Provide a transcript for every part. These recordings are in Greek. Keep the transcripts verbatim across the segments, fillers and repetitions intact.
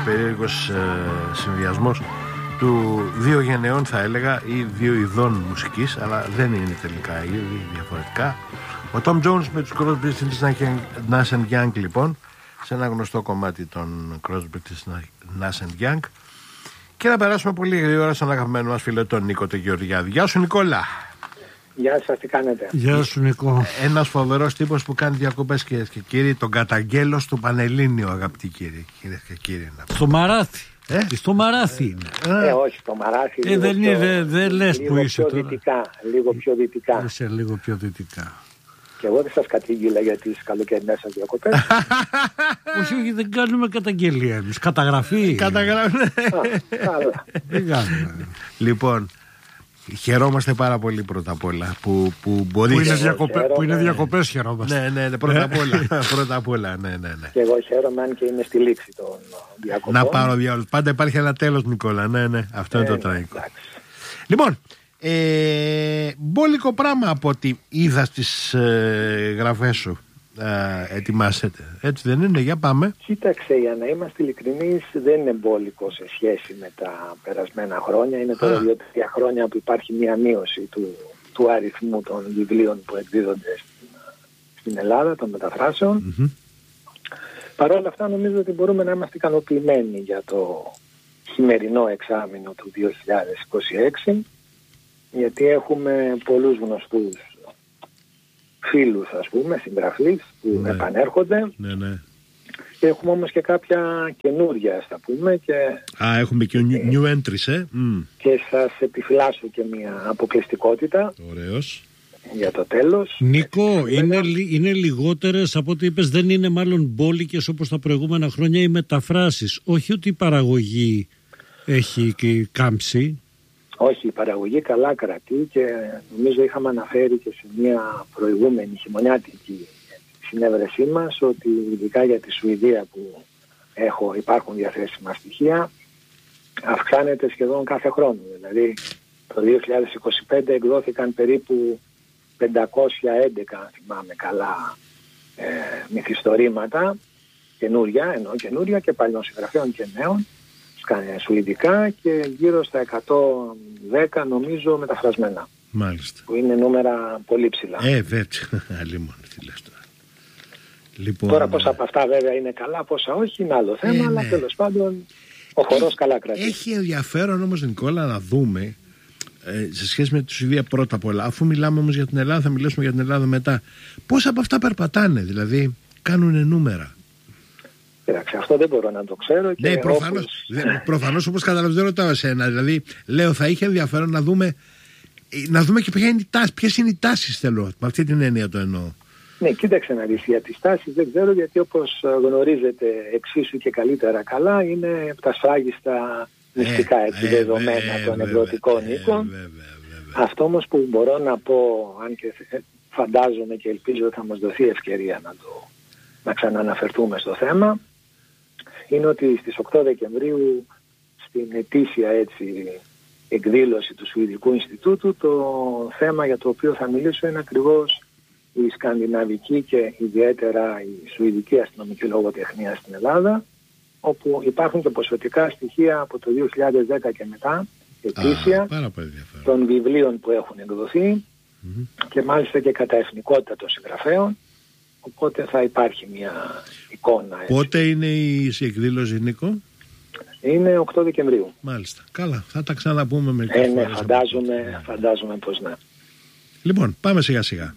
περίεργος ε, συνδυασμός του δύο γενεών, θα έλεγα, ή δύο ειδών μουσικής, αλλά δεν είναι τελικά ήδη διαφορετικά. Ο Tom Jones με τους Crosby, Stills, Nash and Young, λοιπόν, σε ένα γνωστό κομμάτι των Crosby, Stills, Nash and Young. Και να περάσουμε πολύ γρήγορα στον αγαπημένο μας φίλο, τον Νίκο τον Γεωργιάδη. Γεια σου, Νικόλα. Γεια σας, τι κάνετε? Γεια σου, Νικό. Ένας φοβερός τύπος που κάνει διακοπές, κυρίες και κύριοι, τον καταγγέλλω του Πανελλήνιο, αγαπητοί κύριοι, κυρίες και κύριοι. Στο Μαράθι. Ε? Στο Μαράθι είναι. Ε, όχι, στο Μαράθι. Ε, δεν είναι, δεν δε λες που είσαι τώρα. Δυτικά, λίγο πιο δυτικά. Είσαι λίγο πιο δυτικά. Και εγώ δεν σας κατήγγειλα για τις καλοκαιρινές σας διακοπές. Όχι, όχι, δεν κάνουμε καταγγελία εμείς. Καταγραφή. Καταγραφή. Δεν κάνουμε. Λοιπόν, χαιρόμαστε πάρα πολύ πρώτα απ' όλα που, που μπορεί. Που είναι, διακοπέ, που είναι διακοπές, χαιρόμαστε. Ναι, ναι, ναι, πρώτα απ' όλα. Πρώτα απ' όλα, ναι, ναι, ναι. Και εγώ χαίρομαι, αν και είμαι στη λήξη των διακοπών. Να πάρω διάολος. Πάντα υπάρχει ένα τέλος, Νικόλα. Ναι, ναι, αυτό ε, είναι το τραγικό. Λοιπόν, ε, μπόλικο πράγμα από ό,τι είδα στις ε, γραφές σου. Ε, ετοιμάσετε. Έτσι δεν είναι? Για πάμε. Κοίταξε, για να είμαστε ειλικρινείς, δεν είναι μπόλικο σε σχέση με τα περασμένα χρόνια. Είναι τώρα δύο-τρία χρόνια που υπάρχει μια μείωση του, του αριθμού των βιβλίων που εκδίδονται στην, στην Ελλάδα, των μεταφράσεων. Mm-hmm. Παρ' όλα αυτά, νομίζω ότι μπορούμε να είμαστε ικανοποιημένοι για το χειμερινό εξάμηνο του δύο χιλιάδες είκοσι έξι, γιατί έχουμε πολλούς γνωστούς φίλους, ας πούμε, συγγραφείς που ναι. επανέρχονται. Ναι, ναι. Και έχουμε όμως και κάποια καινούργια, ας τα πούμε. Και... Α, έχουμε και new entries, ε. Mm. Και σας επιφυλάσσω και μια αποκλειστικότητα. Ωραίος. Για το τέλος. Νίκο, είναι, είναι λιγότερες από ό,τι είπες, δεν είναι μάλλον μπόλικες όπως τα προηγούμενα χρόνια οι μεταφράσεις. Όχι ότι η παραγωγή έχει και κάμψει. Όχι, η παραγωγή καλά κρατεί και νομίζω είχαμε αναφέρει και σε μια προηγούμενη χειμωνιάτικη συνέβρεσή μας ότι ειδικά για τη Σουηδία που έχω, υπάρχουν διαθέσιμα στοιχεία, αυξάνεται σχεδόν κάθε χρόνο. Δηλαδή το δύο χιλιάδες είκοσι πέντε εκδόθηκαν περίπου πεντακόσια έντεκα, αν θυμάμαι καλά, ε, μυθιστορήματα καινούρια, ενώ καινούρια και παλιών συγγραφέων και νέων, σουηδικά, και γύρω στα εκατόν δέκα νομίζω μεταφρασμένα. Μάλιστα. Που είναι νούμερα πολύ ψηλά. Ε, βέβαια. Αλλήμον, τι λες τώρα. Λοιπόν, τώρα πόσα από αυτά βέβαια είναι καλά, πόσα όχι, είναι άλλο θέμα, ε, αλλά ναι. τέλος πάντων ο χορός καλά κρατεί. Έχει ενδιαφέρον όμως, Νικόλα, να δούμε ε, σε σχέση με τη Σουηδία πρώτα απ' όλα, αφού μιλάμε όμως για την Ελλάδα, θα μιλήσουμε για την Ελλάδα μετά. Πόσα από αυτά περπατάνε, δηλαδή κάνουν νούμερα? Κοιτάξτε, αυτό δεν μπορώ να το ξέρω. Και ναι, προφανώς, όπως... προφανώς όπως καταλαβαίνω, δεν ρωτάω εσένα. Δηλαδή, λέω, θα είχε ενδιαφέρον να δούμε, να δούμε και ποια είναι η τάση, ποιες είναι οι τάσεις, θέλω. Με αυτή την έννοια το εννοώ. Ναι, κοίταξε να δεις, για τις τάσεις δεν ξέρω, γιατί όπως γνωρίζετε εξίσου και καλύτερα καλά, είναι τα σφράγιστα μυστικά ε, έτσι, ε, δεδομένα ε, των ε, εκδοτικών ε, οίκων. Ε, αυτό όμως που μπορώ να πω, αν και φαντάζομαι και ελπίζω ότι θα μας δοθεί ευκαιρία να το να ξανααναφερθούμε στο θέμα, είναι ότι στις οκτώ Δεκεμβρίου στην ετήσια έτσι εκδήλωση του Σουηδικού Ινστιτούτου το θέμα για το οποίο θα μιλήσω είναι ακριβώς η σκανδιναβική και ιδιαίτερα η σουηδική αστυνομική λογοτεχνία στην Ελλάδα, όπου υπάρχουν και ποσοτικά στοιχεία από το δύο χιλιάδες δέκα και μετά, ετήσια, ah, των βιβλίων που έχουν εκδοθεί mm-hmm. και μάλιστα και κατά εθνικότητα των συγγραφέων. Οπότε θα υπάρχει μια εικόνα. Έτσι. Πότε είναι η εκδήλωση, Νίκο? Είναι οκτώ Δεκεμβρίου. Μάλιστα. Καλά. Θα τα ξαναπούμε μερικές ε, ναι, φορές. Φαντάζομαι, φαντάζομαι πως ναι. Λοιπόν, πάμε σιγά σιγά.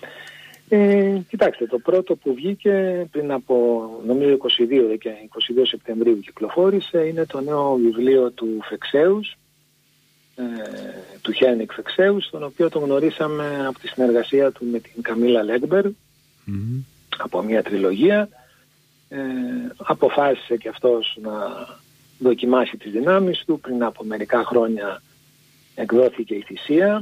Ε, κοιτάξτε, το πρώτο που βγήκε πριν από νομίζω είκοσι δύο, είκοσι δύο Σεπτεμβρίου κυκλοφόρησε, είναι το νέο βιβλίο του Φεξέους, ε, του Χένικ Φεξέους, τον οποίο τον γνωρίσαμε από τη συνεργασία του με την Καμίλα Λέγκμπερ. Mm-hmm. Από μια τριλογία. ε, αποφάσισε και αυτός να δοκιμάσει τις δυνάμεις του. Πριν από μερικά χρόνια εκδόθηκε η Θυσία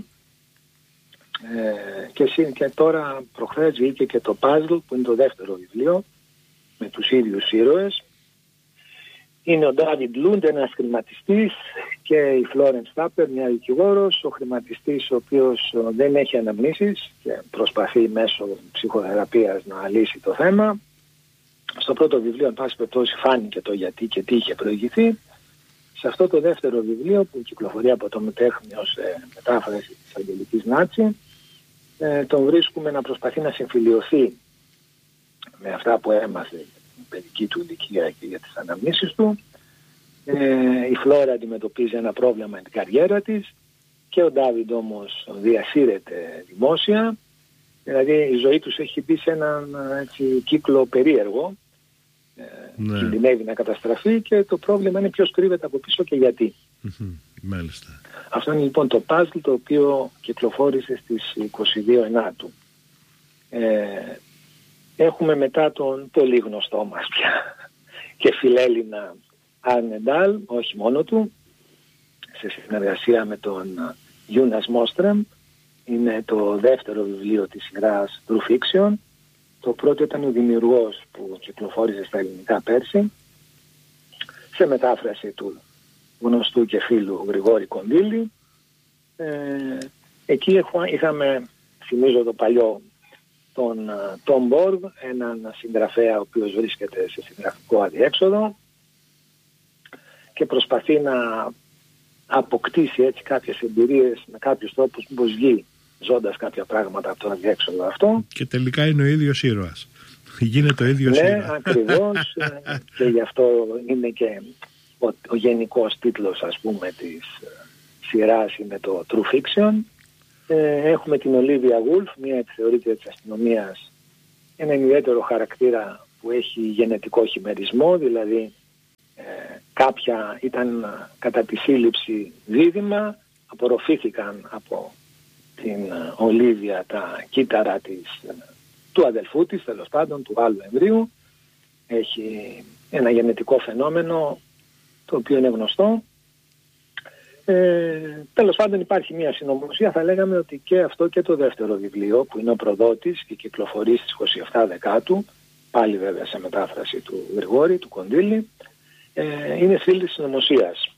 ε, και, και τώρα προχθές βγήκε και το Puzzle, που είναι το δεύτερο βιβλίο με τους ίδιους ήρωες. Είναι ο Ντάβιντ Λούντ, ένας χρηματιστής, και η Φλόρεν Στάπερ, μια δικηγόρος. Ο χρηματιστής ο οποίος δεν έχει αναμνήσεις και προσπαθεί μέσω ψυχοθεραπείας να λύσει το θέμα. Στο πρώτο βιβλίο, εν πάση περιπτώσει, φάνηκε το γιατί και τι είχε προηγηθεί. Σε αυτό το δεύτερο βιβλίο, που κυκλοφορεί από το Μετέχμιο σε μετάφραση της Αγγελικής Νάτση, ε, τον βρίσκουμε να προσπαθεί να συμφιλιωθεί με αυτά που έμαθε στην παιδική του ηλικία και για τις αναμνήσεις του. Ε, η Φλόρα αντιμετωπίζει ένα πρόβλημα με την καριέρα της και ο Ντάβιντ όμως διασύρεται δημόσια. Δηλαδή η ζωή τους έχει μπει σε έναν έτσι, κύκλο περίεργο. Ε, ναι. Κινδυνεύει να καταστραφεί και το πρόβλημα είναι ποιος κρύβεται από πίσω και γιατί. Mm-hmm. Μάλιστα. Αυτό είναι λοιπόν το παζλ το οποίο κυκλοφόρησε στις είκοσι δύο Ενάτου. Ε, έχουμε μετά τον πολύ γνωστό μας πια και φιλέλληνα Άρνε Ντάλ, όχι μόνο του, σε συνεργασία με τον Γιούνας Μόστρεμ. Είναι το δεύτερο βιβλίο της σειράς True Fiction. Το πρώτο ήταν ο δημιουργός που κυκλοφόρησε στα ελληνικά πέρσι, σε μετάφραση του γνωστού και φίλου Γρηγόρη Κονδύλη. Ε, εκεί είχαμε, θυμίζω το παλιό, τον Τόμ Μπόργκ, έναν συγγραφέα ο οποίος βρίσκεται σε συγγραφικό αδιέξοδο και προσπαθεί να αποκτήσει έτσι κάποιες εμπειρίες με κάποιους τρόπους μήπως βγει ζώντας κάποια πράγματα από το αδιέξοδο αυτό. Και τελικά είναι ο ίδιος ήρωας. Γίνεται ο ίδιος ναι, ήρωας. Ναι, ακριβώς. Και γι' αυτό είναι και ο, ο γενικός τίτλος, ας πούμε, της σειράς είναι το True Fiction. Ε, έχουμε την Ολίβια Γουλφ, μια επιθεωρήτρια της αστυνομίας, έναν ιδιαίτερο χαρακτήρα που έχει γενετικό χειμερισμό, δηλαδή ε, κάποια ήταν κατά τη σύλληψη δίδυμα, απορροφήθηκαν από την Ολίβια τα κύτταρα της, του αδελφού της, τέλος πάντων, του άλλου εμβρίου. Έχει ένα γενετικό φαινόμενο το οποίο είναι γνωστό. Ε, τέλος πάντων υπάρχει μια συνωμοσία, θα λέγαμε ότι και αυτό και το δεύτερο βιβλίο που είναι ο προδότης και κυκλοφορεί στις είκοσι επτά Δεκάτου, πάλι βέβαια σε μετάφραση του Γρηγόρη, του Κονδύλη, ε, είναι στήλη της συνωμοσίας.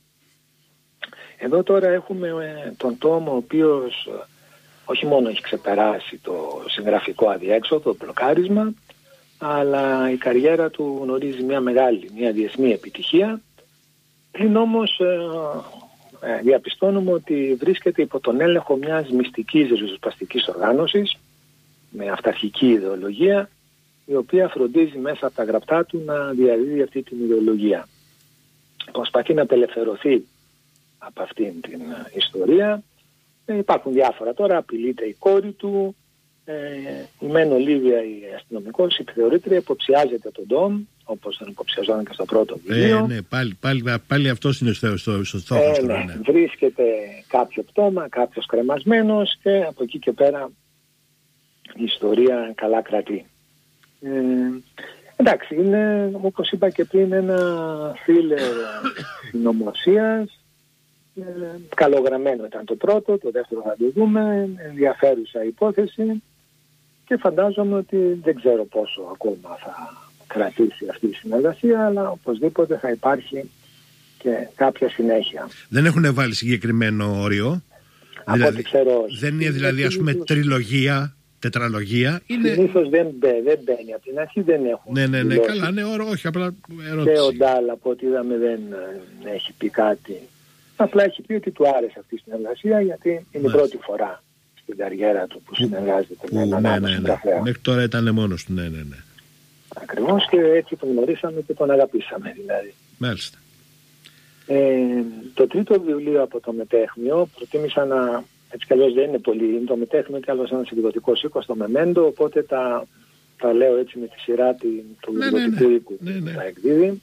Εδώ τώρα έχουμε ε, τον τόμο ο οποίος ε, όχι μόνο έχει ξεπεράσει το συγγραφικό αδιέξοδο, το μπλοκάρισμα, αλλά η καριέρα του γνωρίζει μια μεγάλη, μια διεθνή επιτυχία. Πλην όμως ε, ε, διαπιστώνουμε ότι βρίσκεται υπό τον έλεγχο μιας μυστικής ριζοσπαστικής οργάνωσης με αυταρχική ιδεολογία, η οποία φροντίζει μέσα από τα γραπτά του να διαδίδει αυτή την ιδεολογία. Προσπαθεί να απελευθερωθεί από αυτήν την ιστορία. Ε, υπάρχουν διάφορα τώρα, απειλείται η κόρη του, ε, η Μεν Ολίβια, η αστυνομικός, η επιθεωρήτρια, υποψιάζεται τον Ντόμ, όπως τον υποψιαζόταν και στο πρώτο βιβλίο. Ε, ναι, πάλι, πάλι, πάλι αυτός είναι στο, στο, στο στόχος. Ε, ναι. Ναι. Βρίσκεται κάποιο πτώμα, κάποιος κρεμασμένος και από εκεί και πέρα η ιστορία καλά κρατεί. Ε, εντάξει, είναι, όπως είπα και πριν, ένα θρίλερ συνωμοσίας. Ε, καλογραμμένο ήταν το πρώτο, το δεύτερο θα το δούμε, ενδιαφέρουσα υπόθεση και φαντάζομαι ότι δεν ξέρω πόσο ακόμα θα κρατήσει αυτή η συνεργασία, αλλά οπωσδήποτε θα υπάρχει και κάποια συνέχεια. Δεν έχουν βάλει συγκεκριμένο όριο, δηλαδή, ξέρω, δεν είναι δηλαδή ας πούμε τριλογία, τετραλογία. Είναι... Συνήθως δεν, μπαι, δεν μπαίνει, από την αρχή δεν έχουν. Ναι, ναι, ναι, καλά, ναι, όρο, όχι, απλά ερώτηση. Και ο Ντάλ, από ό,τι είδαμε, δεν έχει πει κάτι. Απλά έχει πει ότι του άρεσε αυτή η συνεργασία, γιατί είναι Μάλιστα. η πρώτη φορά στην καριέρα του που συνεργάζεται με έναν ναι, άλλο ναι, συγγραφέα. Ναι. Μέχρι τώρα ήταν μόνος του, ναι, ναι, ναι. Ακριβώς, και έτσι τον γνωρίσαμε και τον αγαπήσαμε δηλαδή. Μάλιστα. Ε, το τρίτο βιβλίο από το Μετέχμιο προτίμησα να, έτσι κι αλλιώς δεν είναι πολύ, είναι το Μετέχμιο και άλλος ένας εκδοτικός οίκος, το Μεμέντο, οπότε τα, τα λέω έτσι με τη σειρά του ναι, εκδοτικού ναι, ναι. οίκου ναι, ναι. που τα εκδίδει.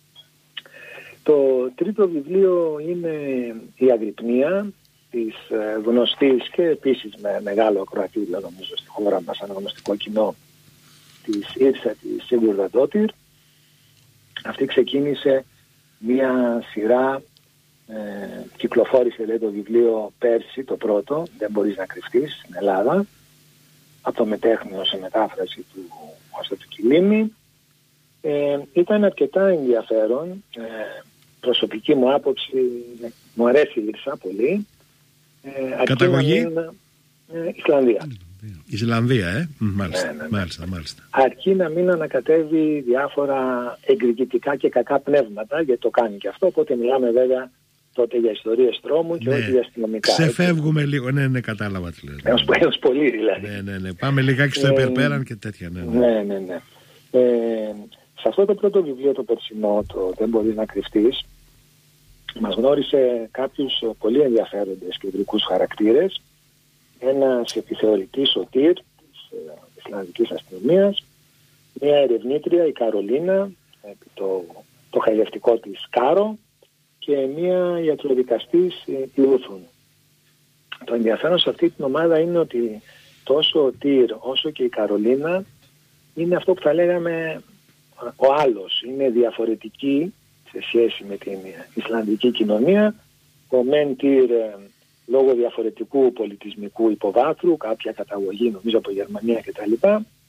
Το τρίτο βιβλίο είναι η Αγρυπνία της γνωστής και επίσης με μεγάλο ακροατήριο νομίζω στη χώρα μας, αναγνωστικό κοινό, της Ήρσα της Σίγκουρδαντότηρ. Αυτή ξεκίνησε μια σειρά, ε, κυκλοφόρησε λέει, το βιβλίο πέρσι το πρώτο, δεν μπορείς να κρυφτείς, στην Ελλάδα, από το Μετέχμιο σε μετάφραση του Κώστα του Κιλίμη. Ε, ήταν αρκετά ενδιαφέρον. Ε, προσωπική μου άποψη, μου αρέσει η Ήρσα πολύ. Ε, Καταγωγή? ε, Ισλανδία. Ισλανδία, ε. Μάλιστα, ναι, ναι, ναι. μάλιστα, μάλιστα. Αρκεί να μην ανακατεύει διάφορα εκδικητικά και κακά πνεύματα, γιατί το κάνει και αυτό, οπότε μιλάμε βέβαια τότε για ιστορίες τρόμου και ναι. όχι για αστυνομικά. Ξεφεύγουμε έτσι. Λίγο, ναι, ναι, κατάλαβα τι λες. Έως, έως πολύ δηλαδή. Ναι, ναι, ναι. Πάμε λιγάκι στο ε, υπερπέραν και τέτοια. Ναι, ναι, ναι. ναι, ναι. Ε, σε αυτό το πρώτο βιβλίο, το περσινό, το «Δεν μπορείς να κρυφτείς», μας γνώρισε κάποιους πολύ ενδιαφέροντες κεντρικούς χαρακτήρες. Ένας επιθεωρητής σωτήρ της Ισλανδικής αστυνομίας, μια ερευνήτρια, η Καρολίνα, το, το χαϊδευτικό της Κάρο, και μια ιατροδικαστής, η Ούθουν. Το ενδιαφέρον σε αυτή την ομάδα είναι ότι τόσο ο Τιρ όσο και η Καρολίνα είναι αυτό που θα λέγαμε ο άλλος, είναι διαφορετική σε σχέση με την Ισλανδική κοινωνία. Ο μεν Τιρ λόγω διαφορετικού πολιτισμικού υποβάθρου, κάποια καταγωγή νομίζω από Γερμανία κτλ.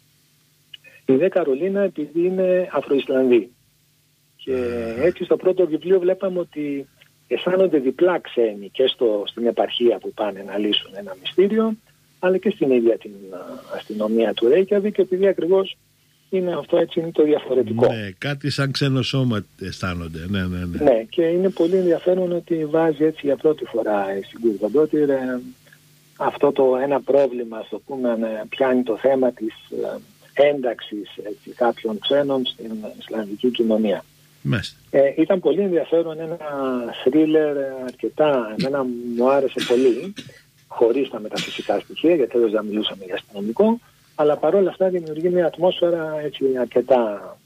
Η δε Καρολίνα επειδή είναι Αφροϊσλανδή. Και έτσι στο πρώτο βιβλίο βλέπαμε ότι αισθάνονται διπλά ξένοι και στο, στην επαρχία που πάνε να λύσουν ένα μυστήριο, αλλά και στην ίδια την αστυνομία του Ρέικιαβικ, επειδή ακριβώς είναι αυτό, έτσι είναι το διαφορετικό. Ναι, κάτι σαν ξένο σώμα αισθάνονται. Ναι, ναι, ναι. Ναι, και είναι πολύ ενδιαφέρον ότι βάζει έτσι για πρώτη φορά στην Κουρβαντότηρ αυτό το ένα πρόβλημα, στο πούμε, πιάνει το θέμα της ένταξης έτσι, κάποιων ξένων στην Ισλανδική κοινωνία. Ε, ήταν πολύ ενδιαφέρον, ένα θρίλερ αρκετά, εμένα μου άρεσε πολύ, χωρίς τα μεταφυσικά στοιχεία, γιατί εδώ δεν μιλούσαμε για αστυνομικό, αλλά παρόλα αυτά δημιουργεί μια ατμόσφαιρα έτσι αρκετά,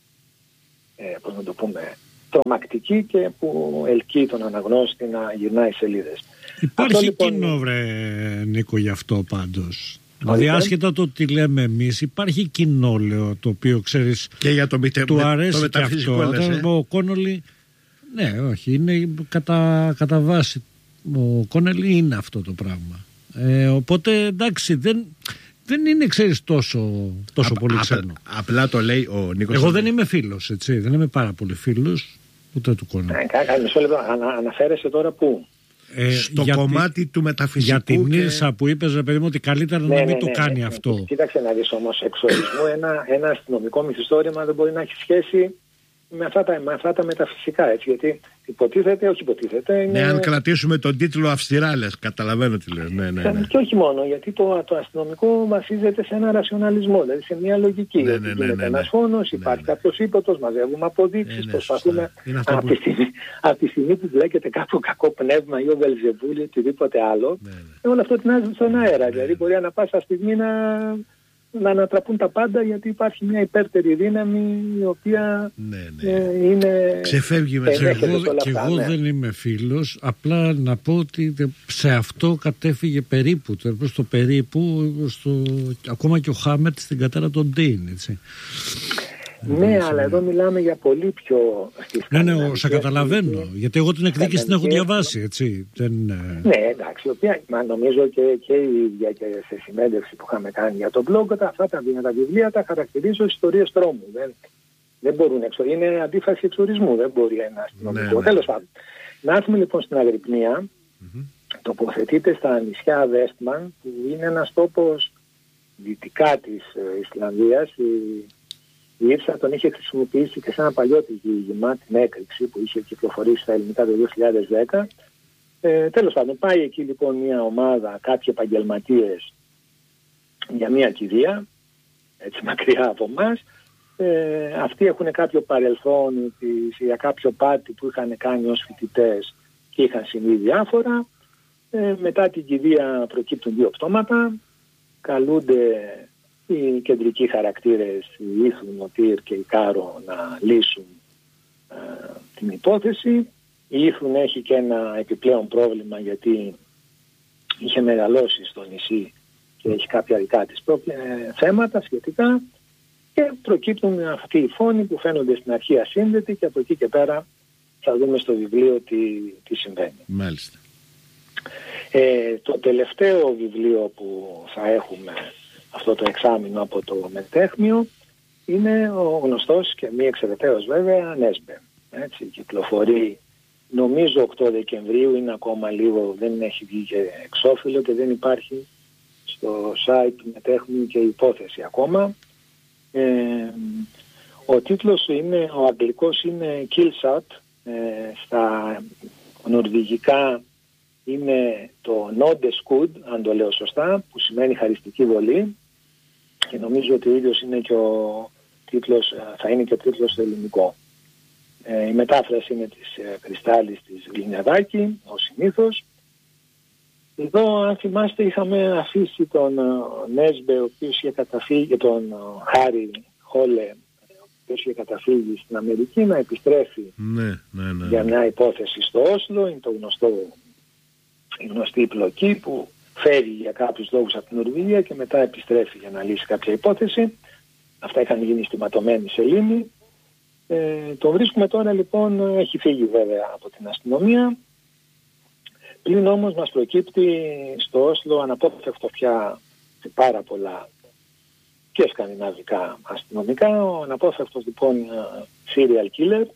ε, πώς να το πούμε, τρομακτική και που ελκύει τον αναγνώστη να γυρνάει σελίδες. Υπάρχει αυτό, λοιπόν, κοινό, βρε Νίκο, γι' αυτό πάντως. Δηλαδή άσχετα το τι λέμε εμείς, υπάρχει κοινό, λέω, το οποίο ξέρεις και για το μητε... του αρέσει το και αυτό. Λες, ε? Ο Κόνολι, ναι, όχι, είναι κατά, κατά βάση. Ο Κόνολι είναι αυτό το πράγμα. Ε, οπότε εντάξει, δεν, δεν είναι, ξέρεις, τόσο, τόσο Α, πολύ ξένο. Απ, απλά το λέει ο Νίκος. Εγώ δεν είμαι φίλος, έτσι, δεν είμαι πάρα πολύ φίλος ούτε του Κόνολι. Ναι, κάνε μισό λεπτό, ανα, αναφέρεσαι τώρα πού. Ε, στο για κομμάτι τη, του μεταφυσικού. Για την και... Ήρσα που είπες, ρε παιδί μου, ότι καλύτερα ναι, να μην ναι, το ναι, κάνει ναι, αυτό. Ναι. Κοίταξε να δεις όμως, εξορισμού ένα, ένα αστυνομικό μυθιστόρημα δεν μπορεί να έχει σχέση με αυτά τα, με αυτά τα μεταφυσικά, έτσι, γιατί υποτίθεται, όχι υποτίθεται. Είναι... Ναι, αν κρατήσουμε τον τίτλο αυστηρά, λες, καταλαβαίνω τι λες. Ναι, ναι, ναι. Και όχι μόνο, γιατί το, το αστυνομικό βασίζεται σε ένα ρασιοναλισμό, δηλαδή σε μια λογική. Ναι, ναι, ναι, ναι, ναι, ένας φόνος, ναι, υπάρχει ναι, ναι. κάποιος ύποπτος, μαζεύουμε αποδείξεις, ναι, ναι, προσπαθούμε. Από που... τη στιγμή που μπλέκεται κάποιο κακό πνεύμα ή ο Βελζεβούλη ή οτιδήποτε άλλο, ναι, ναι. όλο αυτό τεινάζει στον αέρα. Ναι, δηλαδή μπορεί ανα πάσα στιγμή να. να ανατραπούν τα πάντα, γιατί υπάρχει μια υπέρτερη δύναμη η οποία ναι, ναι. Ε, είναι... ξεφεύγει με και εγώ, και εγώ ναι. δεν είμαι φίλος, απλά να πω ότι σε αυτό κατέφυγε περίπου, προς το περίπου, στο, ακόμα και ο Χάμετ στην κατάρα των Ντέιν, έτσι. Ναι, αλλά εδώ μιλάμε για πολύ πιο... Ναι, ναι, σε καταλαβαίνω, και... γιατί εγώ την εκδίκηση την έχω διαβάσει, έτσι. Δεν... Ναι, εντάξει, η οποία μα, νομίζω και, και η ίδια και σε συνέντευξη που είχαμε κάνει για τον blog, αυτά τα, τα βιβλία τα χαρακτηρίζω ιστορίες τρόμου. Δεν, δεν μπορούν εξο... είναι αντίφαση εξορισμού, δεν μπορεί ένα αστυνομικό. Ναι, τέλος πάντων. Να έρθουμε λοιπόν στην Αγρυπνία, mm-hmm. τοποθετείται στα νησιά Βέστμαν, που είναι ένας τόπος δυτικά της Ισλανδίας. Η... Η Ήρσα τον είχε χρησιμοποιήσει και σε ένα παλιό τυχηγημά, την έκρηξη που είχε κυκλοφορήσει στα ελληνικά το δύο χιλιάδες δέκα. Ε, τέλος πάντων, πάει εκεί λοιπόν μια ομάδα, κάποιοι επαγγελματίες για μια κηδεία, έτσι μακριά από εμάς. Ε, αυτοί έχουν κάποιο παρελθόν για κάποιο πάτη που είχαν κάνει ως φοιτητές και είχαν συμβεί διάφορα. Ε, μετά την κηδεία προκύπτουν δύο πτώματα, καλούνται οι κεντρικοί χαρακτήρες, η Ήθουν, ο Τιρ και η Κάρο, να λύσουν ε, την υπόθεση. Η Ήθουν έχει και ένα επιπλέον πρόβλημα, γιατί είχε μεγαλώσει στο νησί και έχει κάποια δικά της πρόβλημα, ε, θέματα σχετικά, και προκύπτουν αυτοί οι φόνοι που φαίνονται στην αρχή ασύνδετοι, και από εκεί και πέρα θα δούμε στο βιβλίο τι, τι συμβαίνει. Μάλιστα. Ε, το τελευταίο βιβλίο που θα έχουμε αυτό το εξάμηνο από το Μετέχμιο είναι ο γνωστός και μη εξαιρεταίος βέβαια Νέσμπε. Έτσι, κυκλοφορεί νομίζω οκτώ Δεκεμβρίου, είναι ακόμα λίγο, δεν έχει βγει και εξώφυλλο και δεν υπάρχει στο site μετέχουν και υπόθεση ακόμα. Ε, ο τίτλος είναι, ο αγγλικός είναι Killshot, ε, στα νορβηγικά είναι το Nodeskud, αν το λέω σωστά, που σημαίνει χαριστική βολή, και νομίζω ότι ο ίδιος είναι και ο τίτλος, θα είναι και ο τίτλος στο ελληνικό. Ε, η μετάφραση είναι της ε, Κρυστάλλης της Γλυνιαδάκη, ως συνήθως. Εδώ, αν θυμάστε, είχαμε αφήσει τον Νέσμπε, ο οποίος είχε καταφύγει, τον Χάρι Χόλε, ο οποίος είχε καταφύγει στην Αμερική, να επιστρέφει ναι, ναι, ναι. για μια υπόθεση στο Όσλο. Είναι το γνωστό, η γνωστή πλοκή που φεύγει για κάποιους λόγους από την Νορβηγία και μετά επιστρέφει για να λύσει κάποια υπόθεση. Αυτά είχαν γίνει στιματωμένη σελήνη. Ε, το βρίσκουμε τώρα, λοιπόν, έχει φύγει βέβαια από την αστυνομία. Πλην όμως μας προκύπτει στο Όσλο αναπόφευκτο πια πάρα πολλά και σκανδιναβικά αστυνομικά. Ο αναπόφευκτος, λοιπόν, serial killer,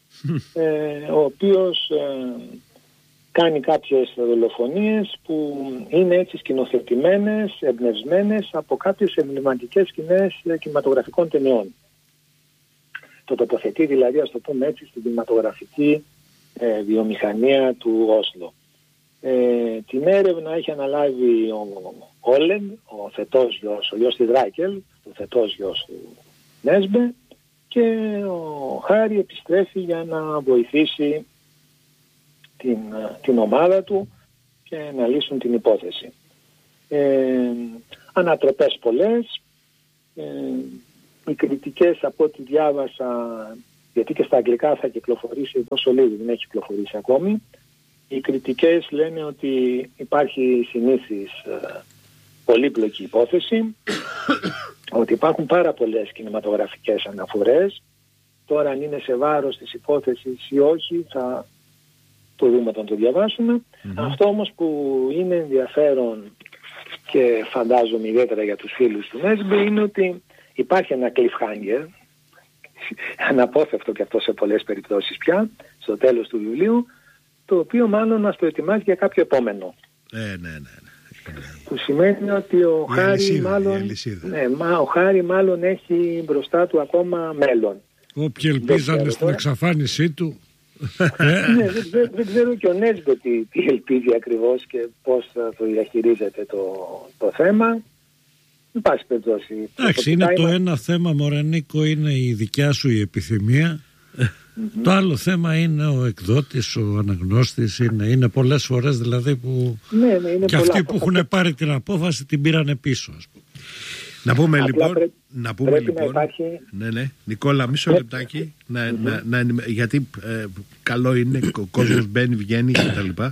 ε, ο οποίος ε, κάνει κάποιες δολοφονίες που είναι έτσι σκηνοθετημένες, εμπνευσμένες από κάποιες εμβληματικές σκηνές κινηματογραφικών ταινιών. Το τοποθετεί δηλαδή, ας το πούμε έτσι, στην κινηματογραφική ε, βιομηχανία του Όσλο. Ε, την έρευνα έχει αναλάβει ο Όλεν, ο θετός γιος, ο γιος της Ράκελ, ο θετός γιος του Νέσμπε, και ο Χάρι επιστρέφει για να βοηθήσει την, την ομάδα του και να λύσουν την υπόθεση. Ε, ανατροπές πολλές, ε, οι κριτικές από ό,τι διάβασα, γιατί και στα αγγλικά θα κυκλοφορήσει τόσο λίγο, δεν έχει κυκλοφορήσει ακόμη, οι κριτικές λένε ότι υπάρχει συνήθις ε, πολύπλοκη υπόθεση, ότι υπάρχουν πάρα πολλές κινηματογραφικές αναφορές. Τώρα, αν είναι σε βάρος της υπόθεσης ή όχι, θα το δούμε όταν το διαβάσουμε. Mm-hmm. Αυτό όμως που είναι ενδιαφέρον και φαντάζομαι ιδιαίτερα για τους φίλους του Νέσμπε είναι ότι υπάρχει ένα cliffhanger, αναπόφευκτο και αυτό σε πολλές περιπτώσεις πια, στο τέλος του βιβλίου, το οποίο μάλλον μας προετοιμάζει για κάποιο επόμενο. Ε, ναι, ναι, ναι. Που σημαίνει ότι ο η Χάρι αλυσίδα, μάλλον, ναι, μα, ο Χάρι μάλλον έχει μπροστά του ακόμα μέλλον. Όποιοι ελπίζανε στην εξαφάνισή του. Ναι, δεν, δεν, δεν ξέρω και ο Νέσμπε τι, τι ελπίζει ακριβώς και πώς θα το διαχειρίζεται το, το θέμα. Δεν πάση περιπτώσει. Εντάξει, είναι το είναι... ένα θέμα, Μωρανίκο, είναι η δικιά σου η επιθυμία. Mm-hmm. Το άλλο θέμα είναι ο εκδότης, ο αναγνώστης, είναι, είναι πολλές φορές δηλαδή που ναι, ναι, είναι και πολλά. αυτοί που έχουν πάρει την απόφαση την πήρανε πίσω, ας πούμε. Να πούμε Απλά λοιπόν, πρέ... να πούμε πρέπει λοιπόν, να υπάρχει... ναι, ναι, Νικόλα, μισό λεπτάκι, να, mm-hmm. να, να, να, γιατί ε, καλό είναι, ο κόσμος μπαίνει, βγαίνει κτλ.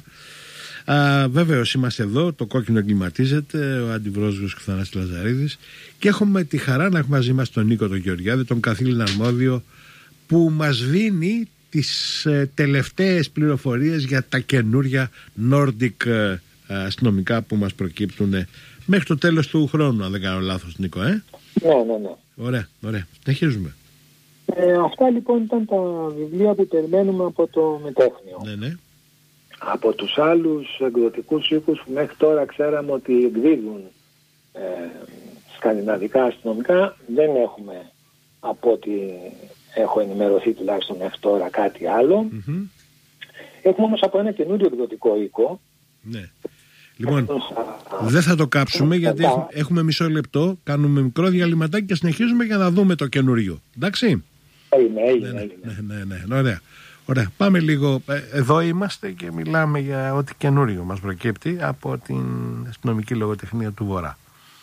Βέβαιως είμαστε εδώ, το κόκκινο εγκληματίζεται, ο αντιβρόσβος και ο Θανάσης Λαζαρίδης, και έχουμε τη χαρά να έχουμε μαζί μας τον Νίκο τον Γεωργιάδη, τον καθήλυνα αρμόδιο, που μας δίνει τις ε, τελευταίες πληροφορίες για τα καινούρια Nordic ε, αστυνομικά που μας προκύπτουν ε, μέχρι το τέλος του χρόνου, αν δεν κάνω λάθος, Νίκο, ε? Ναι, ναι, ναι. Ωραία, ωραία. Συνεχίζουμε. Ε, αυτά λοιπόν ήταν τα βιβλία που περιμένουμε από το Μετέχνιο. Ναι, ναι. Από τους άλλους εκδοτικούς οίκους που μέχρι τώρα ξέραμε ότι εκδίδουν ε, σκανδιναβικά αστυνομικά, δεν έχουμε, από ό,τι έχω ενημερωθεί τουλάχιστον μέχρι τώρα, κάτι άλλο. Mm-hmm. Έχουμε όμως από ένα καινούριο εκδοτικό οίκο. Ναι. Λοιπόν, δεν θα το κάψουμε γιατί έχουμε, έχουμε μισό λεπτό, κάνουμε μικρό διαλυματάκι και συνεχίζουμε για να δούμε το καινούριο. Εντάξει. Έγινε, έγινε, ναι, έγινε. Ναι, ναι, ναι, ναι, ωραία. Ωραία. Πάμε λίγο. Εδώ είμαστε και μιλάμε για ό,τι καινούριο μας προκύπτει από την αστυνομική λογοτεχνία του Βορρά.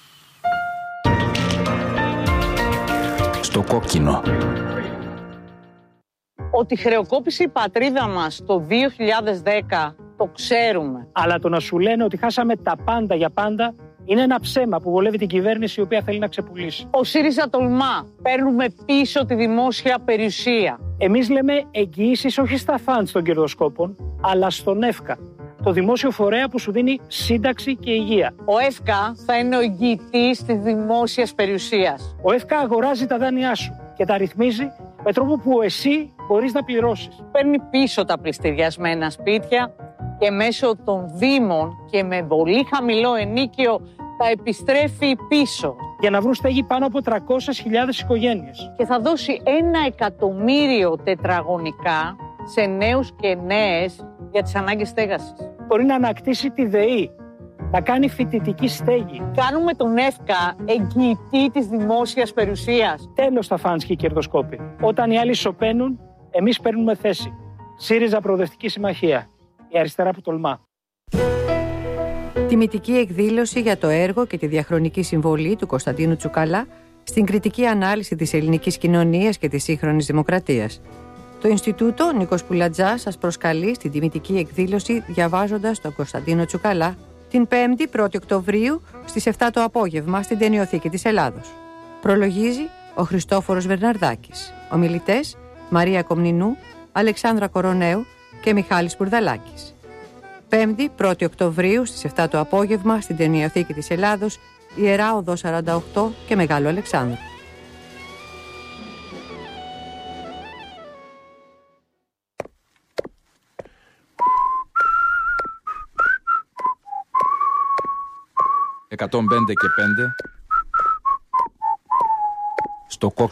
Στο κόκκινο. Ότι χρεοκόπησε η πατρίδα μας το δύο χιλιάδες δέκα, το ξέρουμε. Αλλά το να σου λένε ότι χάσαμε τα πάντα για πάντα είναι ένα ψέμα που βολεύει την κυβέρνηση, η οποία θέλει να ξεπουλήσει. Ο ΣΥΡΙΖΑ τολμά. Παίρνουμε πίσω τη δημόσια περιουσία. Εμείς λέμε εγγυήσεις όχι στα φαντς των κερδοσκόπων, αλλά στον ΕΦΚΑ, το δημόσιο φορέα που σου δίνει σύνταξη και υγεία. Ο ΕΦΚΑ θα είναι ο εγγυητής της δημόσιας περιουσίας. Ο ΕΦΚΑ αγοράζει τα δάνειά σου και τα ρυθμίζει με τρόπο που εσύ μπορείς να πληρώσεις. Παίρνει πίσω τα πληστηριασμένα σπίτια και μέσω των δήμων και με πολύ χαμηλό ενίκιο τα επιστρέφει πίσω για να βρουν στέγη πάνω από τριακόσιες χιλιάδες οικογένειες. και θα δώσει ένα εκατομμύριο τετραγωνικά σε νέους και νέες για τις ανάγκες στέγασης. Μπορεί να ανακτήσει τη ΔΕΗ, να κάνει φοιτητική στέγη. Κάνουμε τον ΕΦΚΑ εγγυητή της δημόσιας περιουσίας. Τέλος τα φάνς και οι κερδοσκόποι. Όταν οι άλλοι σωπαίνουν, εμείς παίρνουμε θέση. ΣΥΡΙΖΑ Προοδευτική Συμμαχία. Η αριστερά που τολμά. Τιμητική εκδήλωση για το έργο και τη διαχρονική συμβολή του Κωνσταντίνου Τσουκαλά στην κριτική ανάλυση της ελληνικής κοινωνίας και της σύγχρονης δημοκρατίας. Το Ινστιτούτο Νίκος Πουλατζάς σας προσκαλεί στην τιμητική εκδήλωση διαβάζοντας τον Κωνσταντίνο Τσουκαλά την πέμπτη πρώτη Οκτωβρίου στις επτά το απόγευμα στην Ταινιοθήκη της Ελλάδος. Προλογίζει ο Χριστόφορος Βερναρδάκης. Ομιλητές Μαρία Κομνηνού, Αλεξάνδρα Κοροναίου και Μιχάλης Μπουρδαλάκης. πέμπτη πρώτη Οκτωβρίου στις επτά το απόγευμα στην Ταινιοθήκη της Ελλάδος, Ιερά Οδός σαράντα οκτώ και Μεγάλο Αλεξάνδρου. εκατόν πέντε και πέντε στο